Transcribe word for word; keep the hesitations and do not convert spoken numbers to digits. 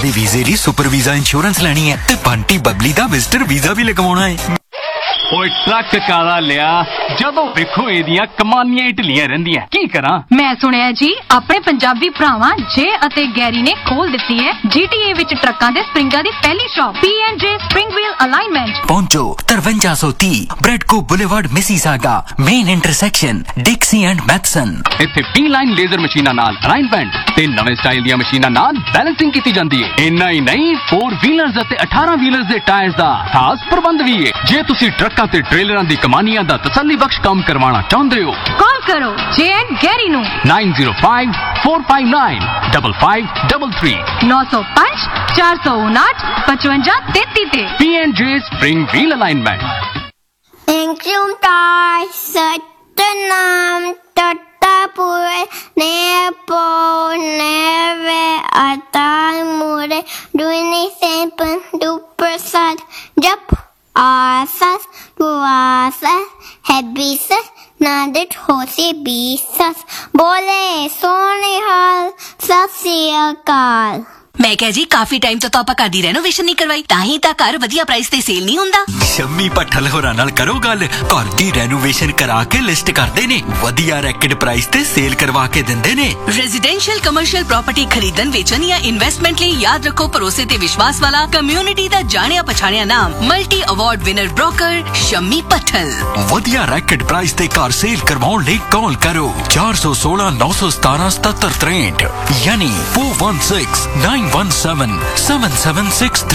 ਦੇ ਵੀਜ਼ੇ ਲਈ ਸੁਪਰ ਵੀਜ਼ਾ ਇੰਸ਼ੋਰੈਂਸ ਲੈਣੀ ਹੈ ਤੇ ਬੰਟੀ ਬਬਲੀ ਦਾ ਵਿਜ਼ਟਰ ਵੀਜ਼ਾ ਵੀ ਲਗਵਾਉਣਾ ਹੈ। ਓਏ ਟਰੱਕ ਕਾਲਾ ਲਿਆ ਜਦੋਂ ਵੇਖੋ ਇਹਦੀਆਂ ਕਮਾਨੀਆਂ ਹੀ ਢਿੱਲੀਆਂ ਰਹਿੰਦੀਆਂ, ਕੀ ਕਰਾਂ? ਮੈਂ ਸੁਣਿਆ ਜੀ ਆਪਣੇ ਪੰਜਾਬੀ ਭਰਾਵਾਂ ਜੇ ਅਤੇ ਗੈਰੀ ਨੇ ਖੋਲ ਦਿੱਤੀ ਹੈ ਜੀਟੀਏ ਵਿੱਚ ਟਰੱਕਾਂ ਦੇ ਸਪਰਿੰਗਾਂ ਦੀ ਪਹਿਲੀ ਸ਼ਾਪ ਪੀ ਐਂਡ ਜੇ ਸਪਰਿੰਗ ਵੀਲ ਅਲਾਈਨਮੈਂਟ। ਪਹੁੰਚੋ ਤਰਵੰਜਾ ਸੌ ਤੀਹ ਬ੍ਰੈਡਕੋ boulevard Mississauga main intersection ਡਿਕਸੀ and Matheson. ਇੱਥੇ ਪੀ ਲਾਈਨ ਲੇਜ਼ਰ ਮਸ਼ੀਨਾਂ ਨਾਲ ਅਲਾਈਨਮੈਂਟ ਤੇ ਨਵੇਂ ਸਟਾਈਲ ਦੀਆਂ ਮਸ਼ੀਨਾਂ ਨਾਲ ਬੈਲੈਂਸਿੰਗ ਕੀਤੀ ਜਾਂਦੀ ਹੈ। ਇੰਨਾ ਹੀ ਨਹੀਂ ਫੋਰ ਵੀਲਰਸ ਅਤੇ ਅਠਾਰਾਂ ਵੀਲਰਸ ਦੇ ਟਾਇਰਸ ਦਾ ਖਾਸ ਪ੍ਰਬੰਧ ਵੀ ਹੈ। ਜੇ ਤੁਸੀਂ ਟਰੱਕਾਂ ਤੇ ਟ੍ਰੇਲਰਾਂ ਦੀ ਕਮਾਨੀਆਂ ਦਾ ਤਸੱਲੀ ਬਖਸ਼ ਕੰਮ ਕਰਵਾਉਣਾ ਚਾਹੁੰਦੇ ਹੋ ਕਾਲ ਕਰੋ ਜੇ ਐਂਡ ਗੈਰੀ ਨੂੰ nine zero five four five nine five five three three ਨੌ ਸੌ ਪੰਜ ਚਾਰ ਸੌ ਉਨਾਹਠ ਪਚਵੰਜਾ ਤੇਤੀ ਤੇ ਪੀ ਐਂਡ ਜੇ spring wheel alignment. Engkau tai setenam tetapure nepo neve atai mure duini sempen du persad jap asas duasas hebisas nadet hosi bisas bole sone hal sat sri akal। ਮੈਂ ਕਿਹਾ ਜੀ ਕਾਫੀ ਟਾਈਮ ਤੋਂ ਤਾਂ ਆਪਾਂ ਘਰ ਦੀ ਰੈਨੋਵੇਸ਼ਨ ਨਹੀਂ ਕਰਵਾਈ, ਤਾਂ ਹੀ ਤਾਂ ਘਰ ਵਧੀਆ ਪ੍ਰਾਈਸ ਤੇ ਸੇਲ ਨਹੀਂ ਹੁੰਦਾ। ਸ਼ੰਮੀ ਭੱਠਲ ਹੋਰਾਂ ਨਾਲ ਕਰੋ ਗੱਲ, ਘਰ ਦੀ ਰੈਨੋਵੇਸ਼ਨ ਕਰਾ ਕੇ ਲਿਸਟ ਕਰਦੇ ਨੇ, ਵਧੀਆ ਰੈਕਡ ਪ੍ਰਾਈਸ ਤੇ ਸੇਲ ਕਰਵਾ ਕੇ ਦਿੰਦੇ ਨੇ। ਰੈਜ਼ੀਡੈਂਸ਼ੀਅਲ ਕਮਰਸ਼ੀਅਲ ਪ੍ਰਾਪਰਟੀ ਖਰੀਦਣ ਵੇਚਣ ਜਾਂ ਇਨਵੈਸਟਮੈਂਟ ਲਈ ਯਾਦ ਰੱਖੋ ਭਰੋਸੇ ਤੇ ਵਿਸ਼ਵਾਸ ਵਾਲਾ ਕਮਿਊਨਿਟੀ ਦਾ ਜਾਣਿਆ ਪਛਾਣਿਆ ਨਾਮ multi award winner broker Shammi Bhattal. ਵਧੀਆ ਰੈਕਡ ਪ੍ਰਾਈਸ ਤੇ ਕਾਰ ਸੇਲ ਕਰਵਾਉਣ ਲਈ ਕਾਲ ਕਰੋ ਚਾਰ ਸੌ ਸੋਲਾਂ ਨੌ ਸੌ ਸਤਾਰਾਂ ਸਤੱਤਰ ਤਰੇਂਹਠ ਯਾਨੀ four one six nine one seven seven seven six three।